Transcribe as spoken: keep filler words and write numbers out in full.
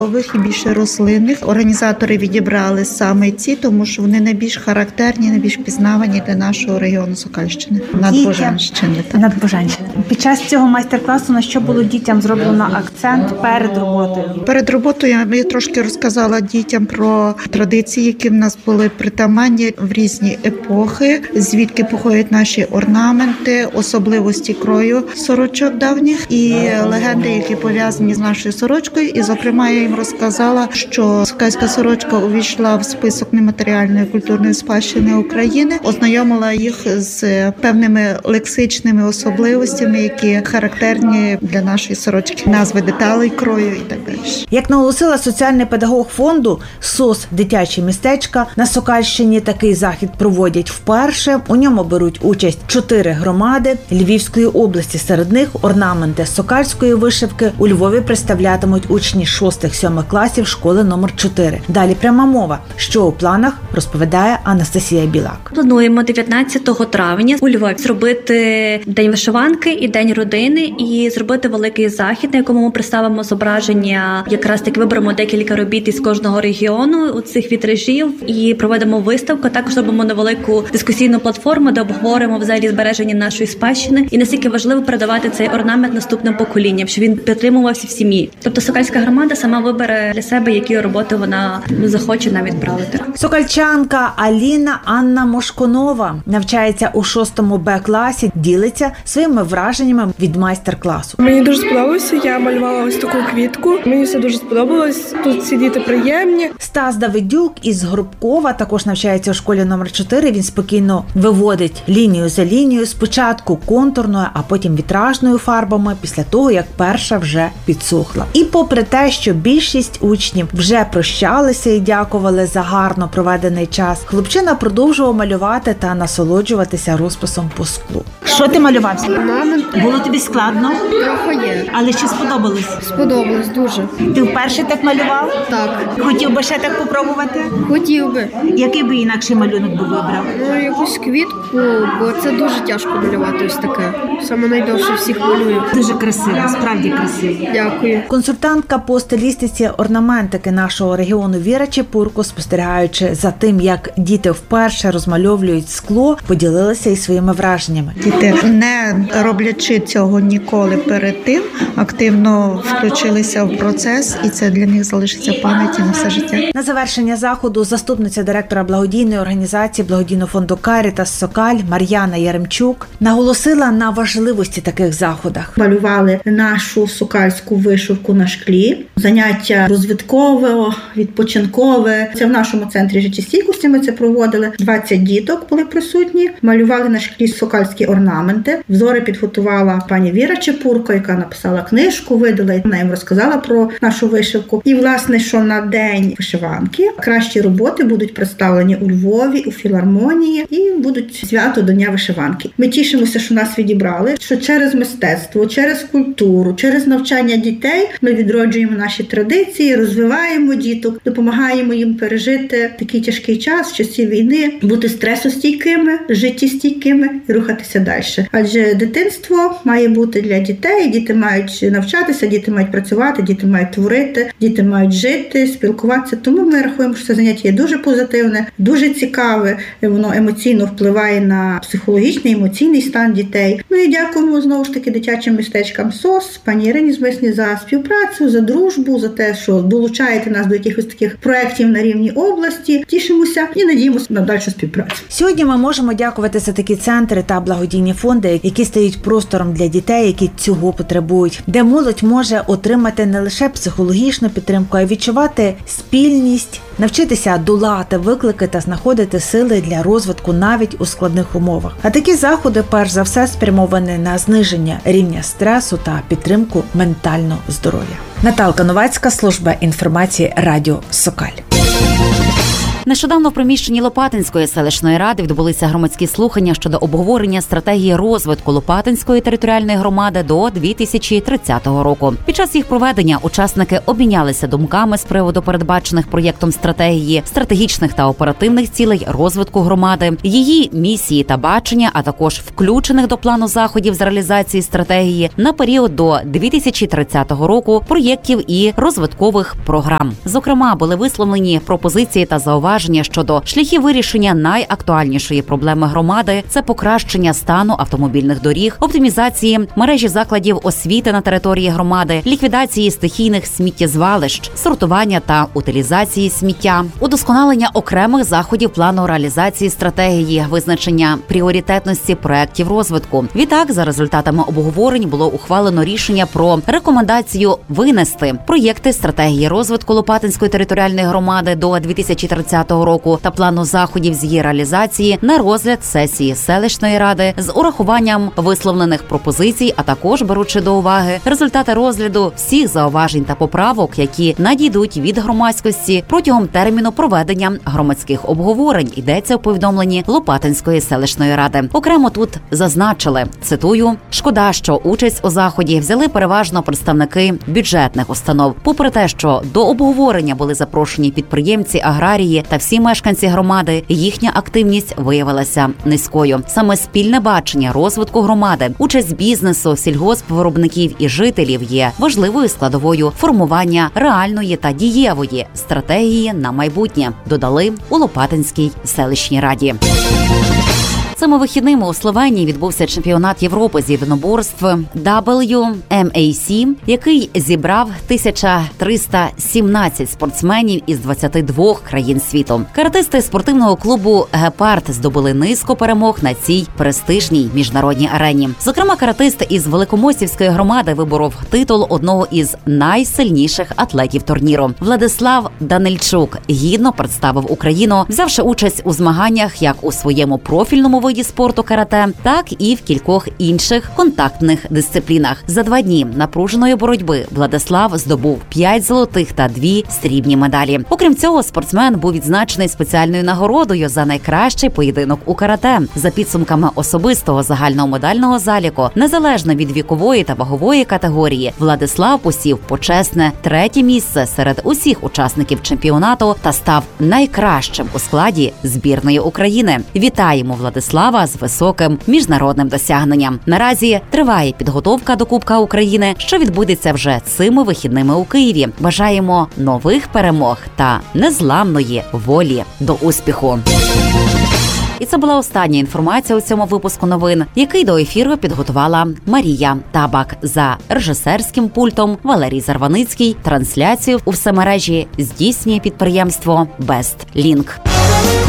І більше рослинних. Організатори відібрали саме ці, тому що вони найбільш характерні, найбільш пізнавані для нашого регіону Сокальщини, Надбожанщини. Надбожанщини. Під час цього майстер-класу на що було дітям зроблено акцент перед роботою? Перед роботою я трошки розказала дітям про традиції, які в нас були притаманні в різні епохи, звідки походять наші орнаменти, особливості крою сорочок давніх і легенди, які пов'язані з нашою сорочкою. І, зокрема, я їм розказала, що сокальська сорочка увійшла в список нематеріальної культурної спадщини України, ознайомила їх з певними лексичними особливостями, які характерні для нашої сорочки, назви деталей крою і так далі. Як наголосила соціальний педагог фонду СОС «Дитячі містечка», на Сокальщині такий захід проводять вперше. У ньому беруть участь чотири громади Львівської області. Серед них орнаменти сокальської вишивки у Львові представлятимуть учні шостих-сьомих класів школи номер чотири. Далі пряма мова. Що у планах, розповідає Анастасія Білак. Плануємо дев'ятнадцятого травня у Львові зробити День вишиванки і День родини, і зробити великий захід, на якому ми представимо зображення, якраз таки виберемо декілька робіт із кожного регіону, у цих вітражів, і проведемо виставку. Також робимо невелику дискусійну платформу, де обговоримо взагалі збереження нашої спадщини і наскільки важливо передавати цей орнамент наступним поколінням, щоб він підтримувався в сім'ї. Тобто сокальська громада сама вибере для себе, які роботи вона захоче нам відправити. Сокальчанка Аліна Анна Мошконова навчається у шостому Б класі, ділиться своїми враженнями від майстер-класу. Мені дуже сподобалося, я малювала ось таку квітку. Мені все дуже сподобалось, тут ці діти приємні. Стас Давидюк із Грубкова також навчається у школі номер чотири. Він спокійно виводить лінію за лінією, спочатку контурною, а потім вітражною фарбами, після того, як перша вже підсохла. І попри те, що більшість учнів вже прощалися і дякували за гарно проведений час, хлопчина продовжував малювати та насолоджуватися розписом по склу. Що ти малював? Орнамент. Було тобі складно? Трохи є. Але чи сподобалось? Сподобалось дуже. Ти вперше так малював? Так. Хотів би ще так попробувати? Хотів би. Який би інакший малюнок би вибрав? Ну, якусь квітку, бо це дуже тяжко малювати ось таке. Саме найдовше всіх малюю. Дуже красиво, справді красиво. Дякую. Консультантка по стилістиці орнаментики нашого регіону Віра Чепурко, спостерігаючи за тим, як діти вперше розмальовують скло, поділилася і своїми враженнями. Діти, не роблячи цього ніколи перед тим, активно включилися в процес, і це для них залишиться в пам'яті на все життя. На завершення заходу заступниця директора благодійної організації благодійного фонду «Карітас Сокаль» Мар'яна Яремчук наголосила на важливості таких заходах. Малювали нашу сокальську вишивку на шклі. Заняття розвиткове, відпочинкове. Це в нашому центрі життєстійкості ми це проводили. двадцять діток були присутні. Малювали на шклі сокальські орнаменти. Взори підготувала пані Віра Чепурко, яка написала книжку, видала, вона їм розказала про нашу вишивку. І, власне, що на день вишиванки кращі роботи будуть представлені у Львові, у філармонії і будуть свято до Дня вишиванки. Ми тішимося, що нас відібрали, що через мистецтво, через культуру, через навчання дітей ми відроджуємо наші традиції, розвиваємо діток, допомагаємо їм пережити такий тяжкий час в часі війни, бути стресостійкими, життєстійкими і рухатися далі. Адже дитинство має бути для дітей, діти мають навчатися, діти мають працювати, діти мають творити, діти мають жити, спілкуватися. Тому ми рахуємо, що це заняття є дуже позитивне, дуже цікаве, воно емоційно впливає на психологічний, емоційний стан дітей. Ну і дякуємо знову ж таки дитячим містечкам СОС, пані Ірині Змисні за співпрацю, за дружбу, за те, що долучаєте нас до якихось таких проєктів на рівні області. Тішимося і надіємося на дальшу співпрацю. Сьогодні ми можемо дякувати за такі центри та благодійні фонди, які стають простором для дітей, які цього потребують, де молодь може отримати не лише психологічну підтримку, а й відчувати спільність, навчитися долати виклики та знаходити сили для розвитку навіть у складних умовах. А такі заходи, перш за все, спрямовані на зниження рівня стресу та підтримку ментального здоров'я. Наталка Новацька, служба інформації Радіо Сокаль. Нещодавно в приміщенні Лопатинської селищної ради відбулися громадські слухання щодо обговорення стратегії розвитку Лопатинської територіальної громади до дві тисячі тридцятого року. Під час їх проведення учасники обмінялися думками з приводу передбачених проєктом стратегії, стратегічних та оперативних цілей розвитку громади, її місії та бачення, а також включених до плану заходів з реалізації стратегії на період до дві тисячі тридцятого року проєктів і розвиткових програм. Зокрема, були висловлені пропозиції та зауваження щодо шляхів вирішення найактуальнішої проблеми громади – це покращення стану автомобільних доріг, оптимізації мережі закладів освіти на території громади, ліквідації стихійних сміттєзвалищ, сортування та утилізації сміття, удосконалення окремих заходів плану реалізації стратегії, визначення пріоритетності проєктів розвитку. Відтак, за результатами обговорень було ухвалено рішення про рекомендацію винести проєкти стратегії розвитку Лопатинської територіальної громади до дві тисячі тридцятого року та плану заходів з її реалізації на розгляд сесії селищної ради з урахуванням висловлених пропозицій, а також беручи до уваги результати розгляду всіх зауважень та поправок, які надійдуть від громадськості протягом терміну проведення громадських обговорень, йдеться у повідомленні Лопатинської селищної ради. Окремо тут зазначили, цитую, «Шкода, що участь у заході взяли переважно представники бюджетних установ. Попри те, що до обговорення були запрошені підприємці, аграрії та всі мешканці громади, їхня активність виявилася низькою. Саме спільне бачення розвитку громади, участь бізнесу, сільгоспвиробників і жителів є важливою складовою формування реальної та дієвої стратегії на майбутнє», додали у Лопатинській селищній раді. Цими вихідними у Словенії відбувся чемпіонат Європи з єдиноборств дабл ю ем ей сі, який зібрав тисяча триста сімнадцять спортсменів із двадцяти двох країн світу. Каратисти спортивного клубу «Гепард» здобули низку перемог на цій престижній міжнародній арені. Зокрема, каратист із Великомостівської громади виборов титул одного із найсильніших атлетів турніру. Владислав Данильчук гідно представив Україну, взявши участь у змаганнях як у своєму профільному виді спорту карате, так і в кількох інших контактних дисциплінах. За два дні напруженої боротьби Владислав здобув п'ять золотих та дві срібні медалі. Окрім цього, спортсмен був відзначений спеціальною нагородою за найкращий поєдинок у карате. За підсумками особистого загального медального заліку, незалежно від вікової та вагової категорії, Владислав посів почесне третє місце серед усіх учасників чемпіонату та став найкращим у складі збірної України. Вітаємо Владислава з високим міжнародним досягненням. Наразі триває підготовка до Кубка України, що відбудеться вже цими вихідними у Києві. Бажаємо нових перемог та незламної волі до успіху. І це була остання інформація у цьому випуску новин, який до ефіру підготувала Марія Табак. За режисерським пультом Валерій Зарваницький. Трансляцію у всемережі здійснює підприємство «Бест Лінк».